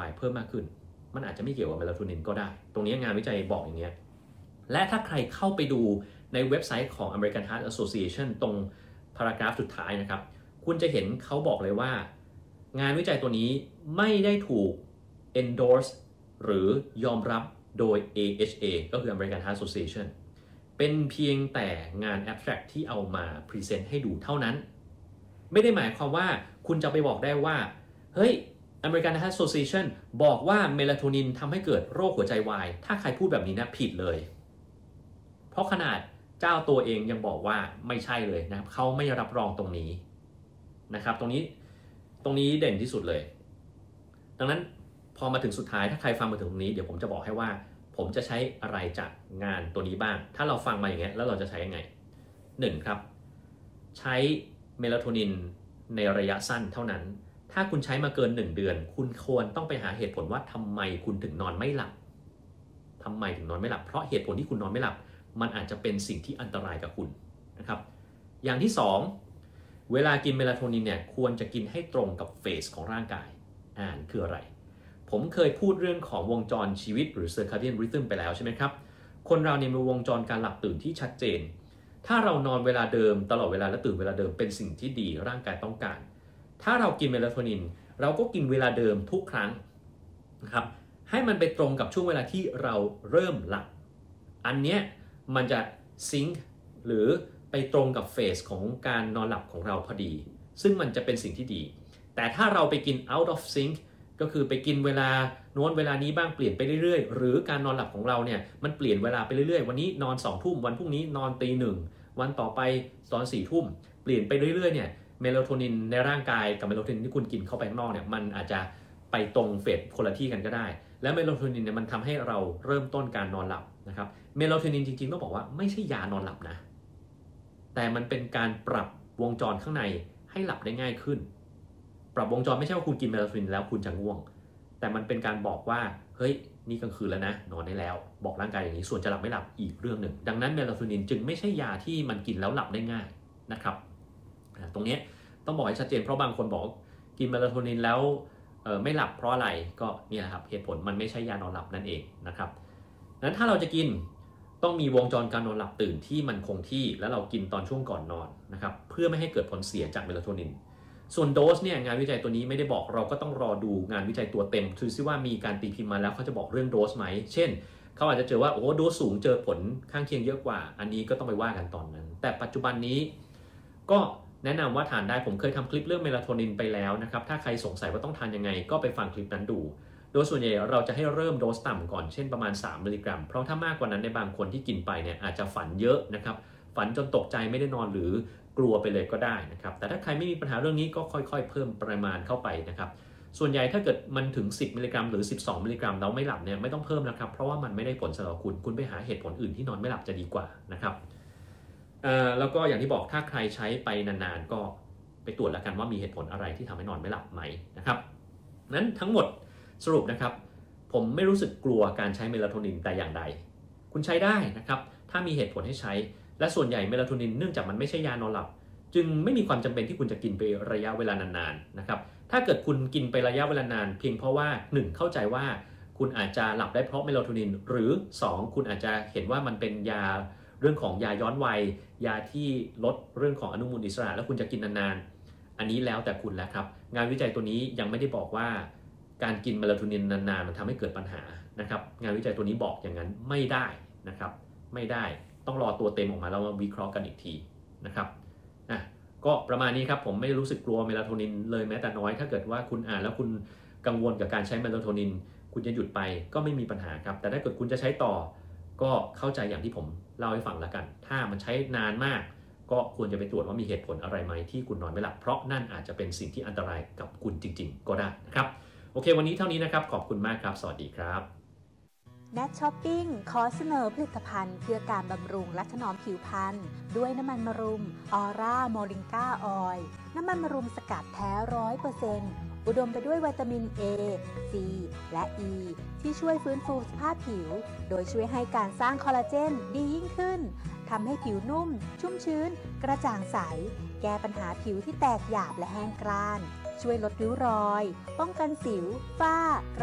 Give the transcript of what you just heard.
Y เพิ่มมากขึ้นมันอาจจะไม่เกี่ยวกับเมลาโทนินก็ได้ตรงนี้งานวิจัยบอกอย่างเงี้ยและถ้าใครเข้าไปดูในเว็บไซต์ของ American Heart Association ตรงพารากราฟสุดท้ายนะครับคุณจะเห็นเขาบอกเลยว่างานวิจัยตัวนี้ไม่ได้ถูก endorse หรือยอมรับโดย AHA ก็คือ American Heart Association เป็นเพียงแต่งาน abstract ที่เอามา present ให้ดูเท่านั้นไม่ได้หมายความว่าคุณจะไปบอกได้ว่าเฮ้ย American Heart Association บอกว่าเมลาโทนินทำให้เกิดโรคหัวใจวายถ้าใครพูดแบบนี้นะผิดเลยเพราะขนาดเจ้าตัวเองยังบอกว่าไม่ใช่เลยนะครับเขาไม่รับรองตรงนี้นะครับตรงนี้เด่นที่สุดเลยดังนั้นพอมาถึงสุดท้ายถ้าใครฟังมาถึงตรงนี้เดี๋ยวผมจะบอกให้ว่าผมจะใช้อะไรจากงานตัวนี้บ้างถ้าเราฟังมาอย่างเงี้ยแล้วเราจะใช้ยังไง1ครับใช้เมลาโทนินในระยะสั้นเท่านั้นถ้าคุณใช้มาเกิน1เดือนคุณควรต้องไปหาเหตุผลว่าทำไมคุณถึงนอนไม่หลับทำไมถึงนอนไม่หลับเพราะเหตุผลที่คุณนอนไม่หลับมันอาจจะเป็นสิ่งที่อันตรายกับคุณนะครับอย่างที่2เวลากินเมลาโทนินเนี่ยควรจะกินให้ตรงกับเฟสของร่างกายคืออะไรผมเคยพูดเรื่องของวงจรชีวิตหรือ circadian rhythm ไปแล้วใช่ไหมครับคนเราเนี่ยมีวงจรการหลับตื่นที่ชัดเจนถ้าเรานอนเวลาเดิมตลอดเวลาและตื่นเวลาเดิมเป็นสิ่งที่ดีร่างกายต้องการถ้าเรากินเมลาโทนินเราก็กินเวลาเดิมทุกครั้งนะครับให้มันไปตรงกับช่วงเวลาที่เราเริ่มหลับอันเนี้ยมันจะซิงค์หรือไปตรงกับเฟสของการนอนหลับของเราพอดีซึ่งมันจะเป็นสิ่งที่ดีแต่ถ้าเราไปกิน out of sync ก็คือไปกินเวลาโน้นเวลานี้บ้างเปลี่ยนไปเรื่อยๆหรือการนอนหลับของเราเนี่ยมันเปลี่ยนเวลาไปเรื่อยๆวันนี้นอน2 ทุ่มวันพรุ่งนี้นอนตี 1วันต่อไปตอน4 ทุ่มเปลี่ยนไปเรื่อยๆเนี่ยเมลาโทนินในร่างกายกับเมลาโทนินที่คุณกินเข้าไปข้างนอกเนี่ยมันอาจจะไปตรงเฟสคนละที่กันก็ได้และเมลาโทนินเนี่ยมันทำให้เราเริ่มต้นการนอนหลับนะครับเมลาโทนินจริงๆต้องบอกว่าไม่ใช่ยานอนหลับนะแต่มันเป็นการปรับวงจรข้างในให้หลับได้ง่ายขึ้นปรับวงจรไม่ใช่ว่าคุณกินเมลาโทนินแล้วคุณจะง่วงแต่มันเป็นการบอกว่าเฮ้ยนี่กลางคืนแล้วนะนอนได้แล้วบอกร่างกายอย่างนี้ส่วนจะหลับไม่หลับอีกเรื่องหนึ่งดังนั้นเมลาโทนินจึงไม่ใช่ยาที่มันกินแล้วหลับได้ง่ายนะครับตรงนี้ต้องบอกให้ชัดเจนเพราะบางคนบอกกินเมลาโทนินแล้วไม่หลับเพราะอะไรก็นี่แหละครับเหตุผลมันไม่ใช่ยานอนหลับนั่นเองนะครับนั้นถ้าเราจะกินต้องมีวงจรการนอนหลับตื่นที่มันคงที่แล้วเรากินตอนช่วงก่อนนอนนะครับเพื่อไม่ให้เกิดผลเสียจากเมลาโทนินส่วนโดสเนี่ยงานวิจัยตัวนี้ไม่ได้บอกเราก็ต้องรอดูงานวิจัยตัวเต็มคือซิว่ามีการตีพิมพ์มาแล้วเขาจะบอกเรื่องโดสไหมเช่นเขาอาจจะเจอว่าโอ้โดสสูงเจอผลข้างเคียงเยอะกว่าอันนี้ก็ต้องไปว่ากันตอนนั้นแต่ปัจจุบันนี้ก็แนะนำว่าทานได้ผมเคยทำคลิปเรื่องเมลาโทนินไปแล้วนะครับถ้าใครสงสัยว่าต้องทานยังไงก็ไปฟังคลิปนั้นดูโดยส่วนใหญ่เราจะให้เริ่มโดสต่ำก่อนเช่นประมาณ3 มิลลิกรัมเพราะถ้ามากกว่านั้นในบางคนที่กินไปเนี่ยอาจจะฝันเยอะนะครับฝันจนตกใจไม่ได้นอนหรือกลัวไปเลยก็ได้นะครับแต่ถ้าใครไม่มีปัญหาเรื่องนี้ก็ค่อยๆเพิ่มปริมาณเข้าไปนะครับส่วนใหญ่ถ้าเกิดมันถึง10 มิลลิกรัมหรือ12 มิลลิกรัมแล้วไม่หลับเนี่ยไม่ต้องเพิ่มนะครับเพราะว่ามันไม่ได้ผลสำหรับคุณไปหาเหตุผลอื่นที่นอนไม่หลับจะดีกว่านะครับแล้วก็อย่างที่บอกถ้าใครใช้ไปนานๆก็ไปตรวจแล้วกันว่ามีเหตุผลอะไรที่ทำให้นอนไม่หลับไหมนะครับนั้นทั้งหมดสรุปนะครับผมไม่รู้สึกกลัวการใช้เมลาโทนินแต่อย่างใดคุณใช้ได้นะครับถ้ามีเหตุผลให้ใช้และส่วนใหญ่เมลาโทนินเนื่องจากมันไม่ใช่ยานอนหลับจึงไม่มีความจำเป็นที่คุณจะกินไประยะเวลานานๆนะครับถ้าเกิดคุณกินไประยะเวลานานเพียงเพราะว่า1เข้าใจว่าคุณอาจจะหลับได้เพราะเมลาโทนินหรือ2คุณอาจจะเห็นว่ามันเป็นยาเรื่องของยาย้อนวัยยาที่ลดเรื่องของอนุมูลอิสระแล้วคุณจะกินนานๆอันนี้แล้วแต่คุณแล้วครับงานวิจัยตัวนี้ยังไม่ได้บอกว่าการกินเมลาโทนินนานๆมันทำให้เกิดปัญหานะครับงานวิจัยตัวนี้บอกอย่างนั้นไม่ได้นะครับไม่ได้ต้องรอตัวเต็มออกมาแล้วมาวิเคราะห์กันอีกทีนะครับก็ประมาณนี้ครับผมไม่รู้สึกกลัวเมลาโทนินเลยแม้แต่น้อยถ้าเกิดว่าคุณอ่านแล้วคุณกังวลกับการใช้เมลาโทนินคุณจะหยุดไปก็ไม่มีปัญหาครับแต่ถ้าเกิดคุณจะใช้ต่อก็เข้าใจอย่างที่ผมเล่าให้ฟังแล้วกันถ้ามันใช้นานมากก็ควรจะไปตรวจว่ามีเหตุผลอะไรไหมที่คุณนอนไม่หลับเพราะนั่นอาจจะเป็นสิ่งที่อันตรายกับคุณจริงๆก็ได้นะครับโอเควันนี้เท่านี้นะครับขอบคุณมากครับสวัสดีครับ Net Shopping ขอเสนอผลิตภัณฑ์เพื่อการบำรุงและถนอมผิวพรรณด้วยน้ำมันมะรุมออร่าโมริงกาออยล์น้ำมันมะรุมสกัดแท้ 100% อุดมไปด้วยวิตามิน A, C และ E ที่ช่วยฟื้นฟูสภาพผิวโดยช่วยให้การสร้างคอลลาเจนดียิ่งขึ้นทำให้ผิวนุ่มชุ่มชื้นกระจ่างใสแก้ปัญหาผิวที่แตกหยาบและแห้งกร้านช่วยลดริ้วรอยป้องกันสิวฝ้า